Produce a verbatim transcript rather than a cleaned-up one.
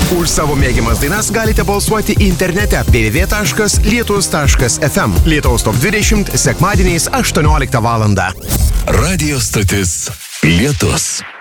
Už savo mėgiamas dainas galite balsuoti internete w w w taškas lietus taškas f m. Lietuvos top dvidešimt sekmadieniais aštuonioliktą valandą. Radio stotis Lietus.